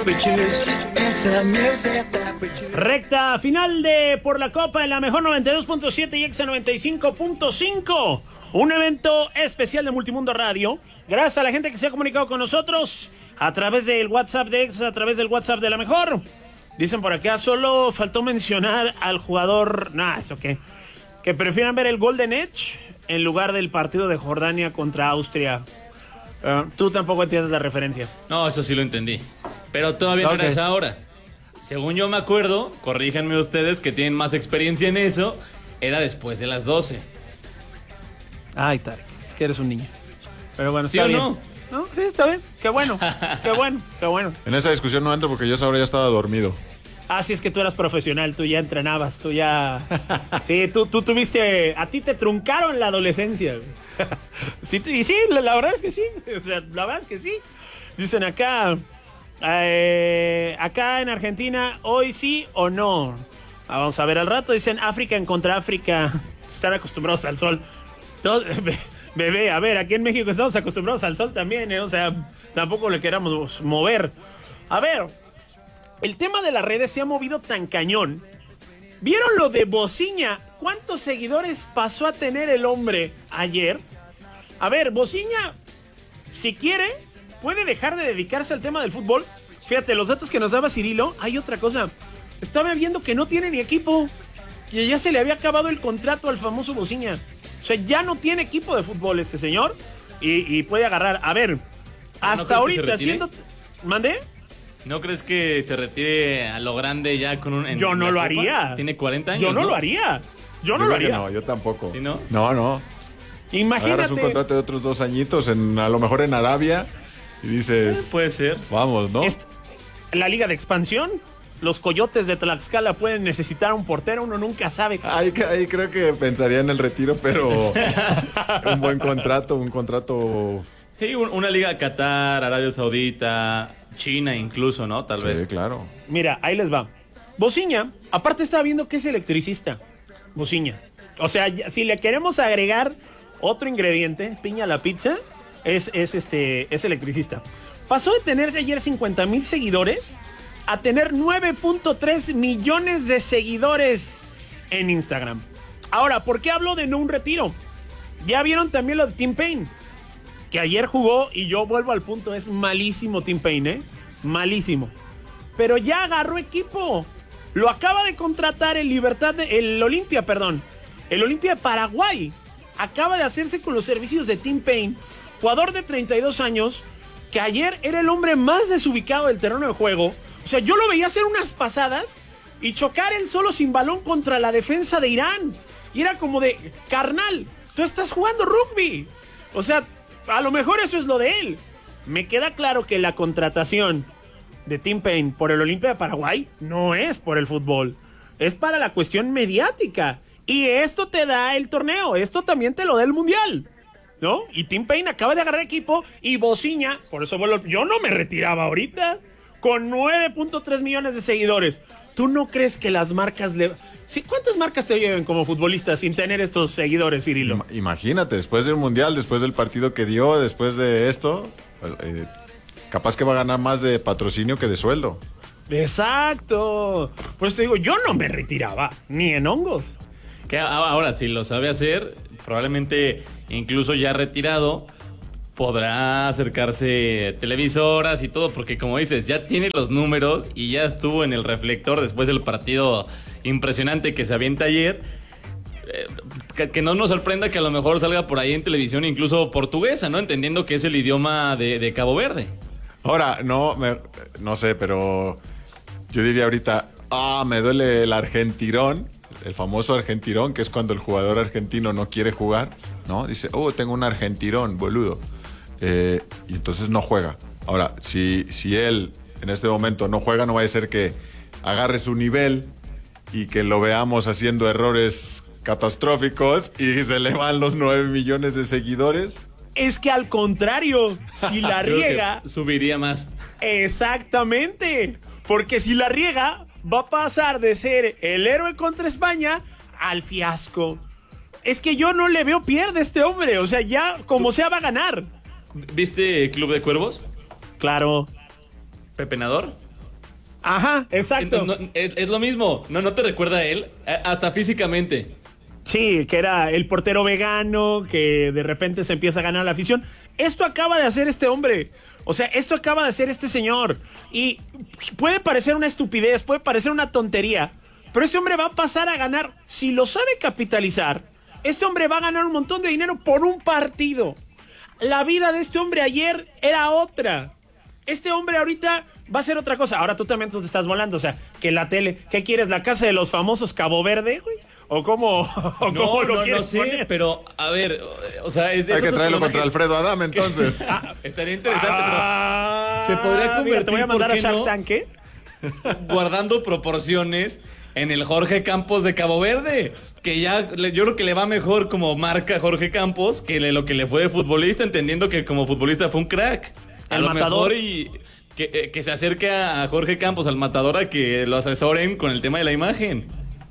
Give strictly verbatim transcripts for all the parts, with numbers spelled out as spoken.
Recta final de Por la Copa en la mejor noventa y dos punto siete y Exa noventa y cinco punto cinco. Un evento especial de Multimundo Radio. Gracias a la gente que se ha comunicado con nosotros a través del WhatsApp de Exa, a través del WhatsApp de la mejor. Dicen por acá, solo faltó mencionar al jugador, nah, eso qué, que prefieran ver el Golden Edge en lugar del partido de Jordania contra Austria. Uh, tú tampoco entiendes la referencia. No, eso sí lo entendí. Pero todavía okay. No era esa hora. Según yo me acuerdo, corríjanme ustedes que tienen más experiencia en eso, era después de las doce. Ay, Tarek, es que eres un niño. Pero bueno, ¿sí está o bien. no? No, sí, está bien. Qué bueno, qué bueno, qué bueno. En esa discusión no entro porque yo ahora ya estaba dormido. Ah, sí, es que tú eras profesional, tú ya entrenabas, tú ya... Sí, tú, tú tuviste... A ti te truncaron la adolescencia. Sí, y sí, la, la verdad es que sí. O sea, la verdad es que sí. Dicen acá... Eh, acá en Argentina, hoy sí o no. Vamos a ver al rato. Dicen África en contra África. Están acostumbrados al sol. Todo, bebé, a ver, aquí en México estamos acostumbrados al sol también, ¿eh? O sea, tampoco le queramos mover. A ver, el tema de las redes se ha movido tan cañón. ¿Vieron lo de Bociña? ¿Cuántos seguidores pasó a tener el hombre ayer? A ver, Bociña, si quiere, puede dejar de dedicarse al tema del fútbol. Fíjate, los datos que nos daba Cirilo, hay otra cosa. Estaba viendo que no tiene ni equipo. Que ya se le había acabado el contrato al famoso Bociña. O sea, ya no tiene equipo de fútbol este señor. Y, y puede agarrar. A ver, hasta ¿no ahorita haciendo... ¿Mande? ¿No crees que se retire a lo grande ya con un... Yo no lo Copa? haría. Tiene cuarenta años, Yo no, ¿no? lo haría. Yo no yo lo haría. No, yo tampoco. ¿Sí, no? No, no. Imagínate. Agarras un contrato de otros dos añitos, en, a lo mejor en Arabia, y dices... Eh, puede ser. Vamos, ¿no? Esta, la liga de expansión, los Coyotes de Tlaxcala pueden necesitar un portero, uno nunca sabe. Ahí, ahí creo que pensaría en el retiro, pero un buen contrato, un contrato... Sí, un, una liga Qatar, Arabia Saudita, China incluso, ¿no? Tal sí, vez. Sí, claro. Mira, ahí les va. Bociña, aparte estaba viendo que es electricista. Bociña. O sea, si le queremos agregar otro ingrediente, piña a la pizza, es, es, este, es electricista. Pasó de tenerse ayer cincuenta mil seguidores a tener nueve punto tres millones de seguidores en Instagram. Ahora, ¿por qué hablo de no un retiro? Ya vieron también lo de Tim Payne, que ayer jugó, y yo vuelvo al punto, es malísimo Tim Payne, ¿eh? Malísimo. Pero ya agarró equipo. Lo acaba de contratar el Libertad, de, el Olimpia, perdón. El Olimpia de Paraguay. Acaba de hacerse con los servicios de Tim Payne, jugador de treinta y dos años, que ayer era el hombre más desubicado del terreno de juego. O sea, yo lo veía hacer unas pasadas y chocar él solo sin balón contra la defensa de Irán. Y era como de, carnal, tú estás jugando rugby. O sea, a lo mejor eso es lo de él. Me queda claro que la contratación de Tim Payne por el Olimpia de Paraguay no es por el fútbol. Es para la cuestión mediática. Y esto te da el torneo. Esto también te lo da el mundial, ¿no? Y Tim Payne acaba de agarrar equipo y Bociña, por eso vuelvo, yo no me retiraba ahorita, con nueve punto tres millones de seguidores. ¿Tú no crees que las marcas le... Sí, ¿cuántas marcas te lleven como futbolista sin tener estos seguidores, Cirilo? Imagínate, después del mundial, después del partido que dio, después de esto, eh, capaz que va a ganar más de patrocinio que de sueldo. Exacto. Por eso te digo, yo no me retiraba, ni en hongos. Que ahora, si lo sabe hacer, probablemente incluso ya retirado, podrá acercarse a televisoras y todo, porque como dices, ya tiene los números y ya estuvo en el reflector después del partido impresionante que se avienta ayer. Eh, que, que no nos sorprenda que a lo mejor salga por ahí en televisión incluso portuguesa, ¿no? Entendiendo que es el idioma de, de Cabo Verde. Ahora, no, me, no sé, pero yo diría ahorita, ah, me duele el argentirón. El famoso argentirón, que es cuando el jugador argentino no quiere jugar, ¿no? Dice, oh, tengo un argentirón, boludo. Eh, y entonces no juega. Ahora, si, si él en este momento no juega, no va a ser que agarre su nivel y que lo veamos haciendo errores catastróficos y se le van los nueve millones de seguidores. Es que al contrario, si la riega... subiría más. Exactamente. Porque si la riega... va a pasar de ser el héroe contra España al fiasco. Es que yo no le veo pierde a este hombre. O sea, ya como sea va a ganar. ¿Viste Club de Cuervos? Claro. ¿Pepenador? Ajá, exacto. No, no, es, es lo mismo. No, no te recuerda a él, hasta físicamente. Sí, que era el portero vegano, que de repente se empieza a ganar la afición. Esto acaba de hacer este hombre. O sea, esto acaba de hacer este señor. Y puede parecer una estupidez, puede parecer una tontería, pero este hombre va a pasar a ganar, si lo sabe capitalizar, este hombre va a ganar un montón de dinero por un partido. La vida de este hombre ayer era otra. Este hombre ahorita va a ser otra cosa. Ahora tú también te estás volando, o sea, que la tele, ¿qué quieres? ¿La casa de los famosos Cabo Verde, güey? ¿O cómo, o no, cómo lo no, quieres no sé, poner? Pero, a ver, o sea... Es, Hay que traerlo personajes... contra Alfredo Adame, entonces. Ah, estaría interesante, ah, pero se podría convertir, mira, te voy a mandar ¿por a qué Shark no? Tank, ¿eh? Guardando proporciones en el Jorge Campos de Cabo Verde, que ya yo creo que le va mejor como marca Jorge Campos que le, lo que le fue de futbolista, entendiendo que como futbolista fue un crack. A El lo matador. mejor y que, eh, que se acerque a Jorge Campos, al matador, a que lo asesoren con el tema de la imagen.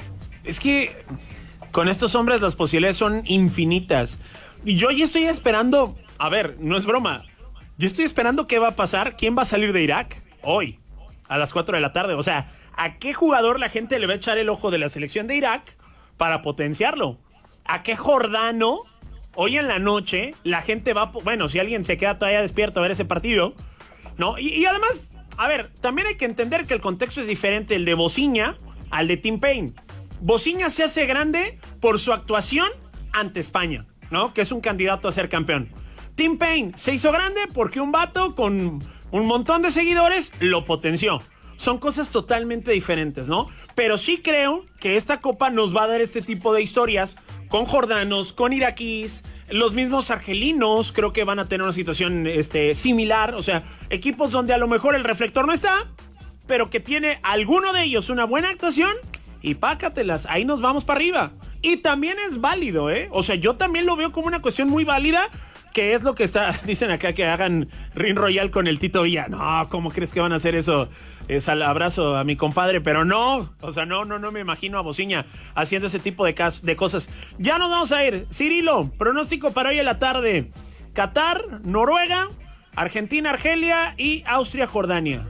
Es que con estos hombres las posibilidades son infinitas. Y yo ya estoy esperando, a ver, no es broma, yo estoy esperando qué va a pasar, quién va a salir de Irak hoy, a las cuatro de la tarde. O sea, ¿a qué jugador la gente le va a echar el ojo de la selección de Irak para potenciarlo? ¿A qué Jordano hoy en la noche la gente va, bueno, si alguien se queda todavía despierto a ver ese partido, ¿no? Y, y además, a ver, también hay que entender que el contexto es diferente, el de Bociña al de Tim Payne. Bociña se hace grande por su actuación ante España, ¿no? Que es un candidato a ser campeón. Tim Payne se hizo grande porque un vato con un montón de seguidores lo potenció. Son cosas totalmente diferentes, ¿no? Pero sí creo que esta copa nos va a dar este tipo de historias con jordanos, con iraquíes, los mismos argelinos creo que van a tener una situación este, similar. O sea, equipos donde a lo mejor el reflector no está, pero que tiene alguno de ellos una buena actuación y pácatelas, ahí nos vamos para arriba. Y también es válido, ¿eh? O sea, yo también lo veo como una cuestión muy válida, que es lo que está, dicen acá que hagan Ring Royal con el Tito Villa. No, ¿cómo crees que van a hacer eso? Es al abrazo a mi compadre, pero no, o sea, no, no, no me imagino a Bociña haciendo ese tipo de, cas- de cosas. Ya nos vamos a ir. Cirilo, pronóstico para hoy en la tarde. Qatar, Noruega, Argentina, Argelia y Austria, Jordania.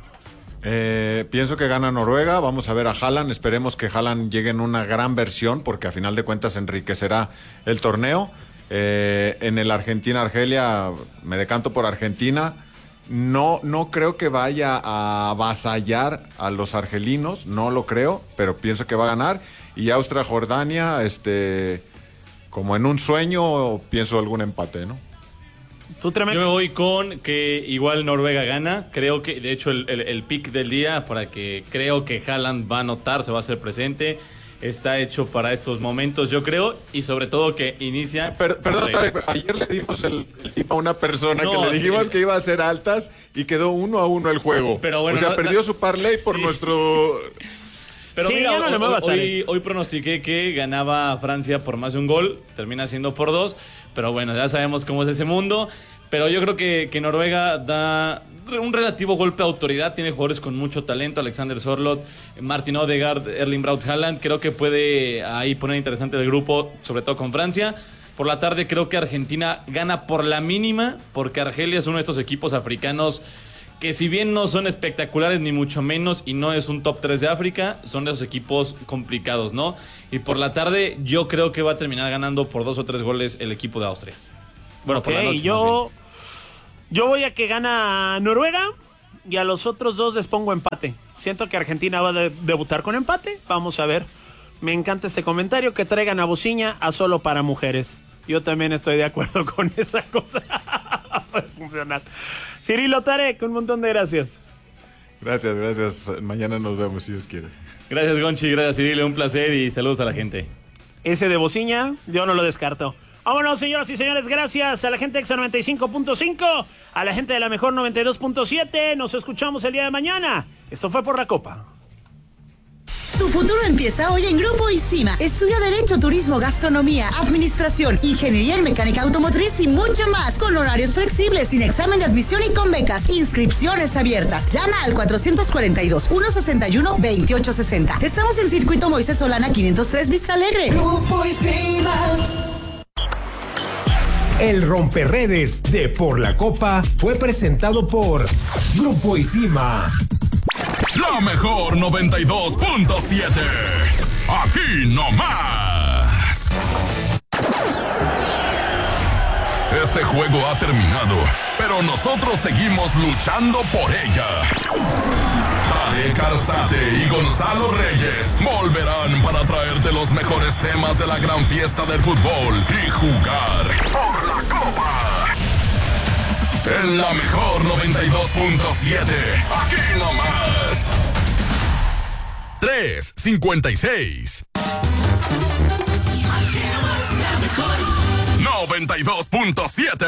Eh, pienso que gana Noruega. Vamos a ver a Haaland. Esperemos que Haaland llegue en una gran versión, porque a final de cuentas enriquecerá el torneo. Eh, en el Argentina-Argelia me decanto por Argentina. No, no creo que vaya a avasallar a los argelinos, no lo creo, pero pienso que va a ganar. Y Austria-Jordania, este, como en un sueño, pienso algún empate, ¿no? ¿Tú, Tremendo? Yo me voy con que igual Noruega gana. Creo que, de hecho, el, el, el pick del día, para que creo que Haaland va a anotar, se va a hacer presente. Está hecho para estos momentos, yo creo, y sobre todo que inicia... Per, perdón, Tarek, ayer le dimos el, el tip a una persona No, que le dijimos sí. que iba a ser altas y quedó uno a uno el juego. Pero bueno, o sea, no, perdió no, su parlay por sí. nuestro... Pero Sí, mira, ya no le hoy, muevas, hoy, Tarek. hoy pronostiqué que ganaba Francia por más de un gol, termina siendo por dos, pero bueno, ya sabemos cómo es ese mundo. Pero yo creo que, que Noruega da un relativo golpe de autoridad, tiene jugadores con mucho talento, Alexander Sørloth, Martin Odegaard, Erling Braut Haaland, creo que puede ahí poner interesante el grupo, sobre todo con Francia. Por la tarde creo que Argentina gana por la mínima, porque Argelia es uno de estos equipos africanos que si bien no son espectaculares ni mucho menos y no es un top tres de África, son de esos equipos complicados, ¿no? Y por la tarde yo creo que va a terminar ganando por dos o tres goles el equipo de Austria. Bueno, Okay, por la noche, yo, yo voy a que gana Noruega y a los otros dos les pongo empate. Siento que Argentina va a de- debutar con empate. Vamos a ver. Me encanta este comentario, que traigan a Bociña a solo para mujeres. Yo también estoy de acuerdo con esa cosa. Puede funcionar. Cirilo, Tarek, un montón de gracias. Gracias, gracias. Mañana nos vemos si Dios quiere. Gracias, Gonchi, gracias, Cirilo, un placer y saludos a la gente. Ese de Bociña, yo no lo descarto. Vámonos, señoras y señores, gracias a la gente de Exa noventa y cinco punto cinco, a la gente de la Mejor noventa y dos punto siete. Nos escuchamos el día de mañana. Esto fue Por la Copa. Tu futuro empieza hoy en Grupo ISIMA. Estudia Derecho, Turismo, Gastronomía, Administración, Ingeniería en Mecánica Automotriz y mucho más. Con horarios flexibles, sin examen de admisión y con becas. Inscripciones abiertas. Llama al cuatrocientos cuarenta y dos, ciento sesenta y uno, veintiocho sesenta. Estamos en Circuito Moisés Solana quinientos tres Vista Alegre. Grupo ISIMA. El romperredes de Por la Copa fue presentado por Grupo ISIMA. La mejor noventa y dos punto siete. Aquí nomás. Este juego ha terminado, pero nosotros seguimos luchando por ella. Tarek Arzate y Gonzalo Reyes volverán para traerte los mejores temas de la gran fiesta del fútbol y jugar por la copa. En la mejor noventa y dos punto siete, aquí nomás. tres cincuenta y seis. Aquí nomás, la mejor noventa y dos punto siete.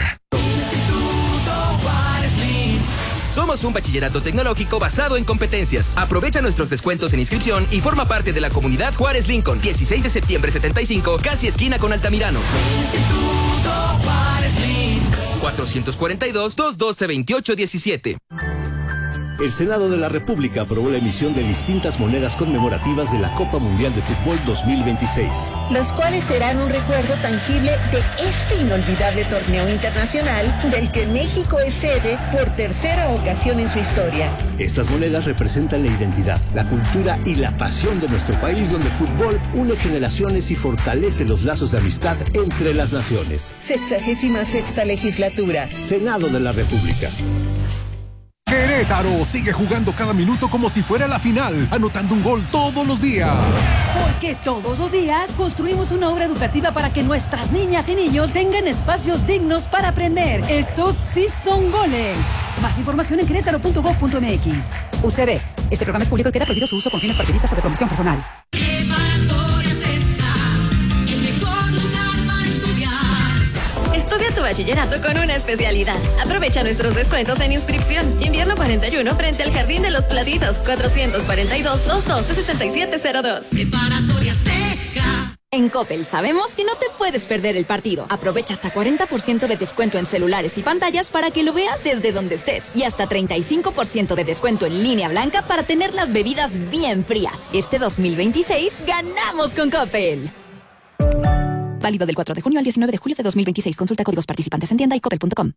Somos un bachillerato tecnológico basado en competencias. Aprovecha nuestros descuentos en inscripción y forma parte de la comunidad Juárez Lincoln. dieciséis de septiembre setenta y cinco, casi esquina con Altamirano. Instituto Juárez Lincoln. cuatrocientos cuarenta y dos, doscientos doce, veintiocho diecisiete. El Senado de la República aprobó la emisión de distintas monedas conmemorativas de la Copa Mundial de Fútbol dos mil veintiséis. Los cuales serán un recuerdo tangible de este inolvidable torneo internacional del que México es sede por tercera ocasión en su historia. Estas monedas representan la identidad, la cultura y la pasión de nuestro país, donde el fútbol une generaciones y fortalece los lazos de amistad entre las naciones. Sexagésima sexta legislatura. Senado de la República. Querétaro sigue jugando cada minuto como si fuera la final, anotando un gol todos los días. Porque todos los días construimos una obra educativa para que nuestras niñas y niños tengan espacios dignos para aprender. Estos sí son goles. Más información en querétaro punto gob punto m x. U C B. Este programa es público y queda prohibido su uso con fines partidistas o de promoción personal. Estudia tu bachillerato con una especialidad. Aprovecha nuestros descuentos en inscripción. Invierno cuarenta y uno frente al Jardín de los Platitos. cuatrocientos cuarenta y dos, doscientos doce, sesenta y siete cero dos. Preparatoria Sesca. En Coppel sabemos que no te puedes perder el partido. Aprovecha hasta cuarenta por ciento de descuento en celulares y pantallas para que lo veas desde donde estés. Y hasta treinta y cinco por ciento de descuento en línea blanca para tener las bebidas bien frías. Este dos mil veintiséis ganamos con Coppel. Válido del cuatro de junio al diecinueve de julio de dos mil veintiséis. Consulta códigos participantes en tienda y coppel punto com.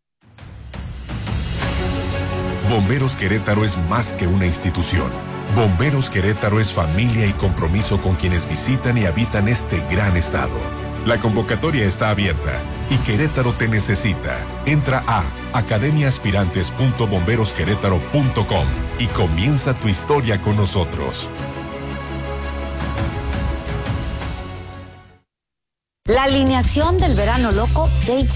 Bomberos Querétaro es más que una institución. Bomberos Querétaro es familia y compromiso con quienes visitan y habitan este gran estado. La convocatoria está abierta y Querétaro te necesita. Entra a academia aspirantes punto bomberos querétaro punto com y comienza tu historia con nosotros. La alineación del verano loco de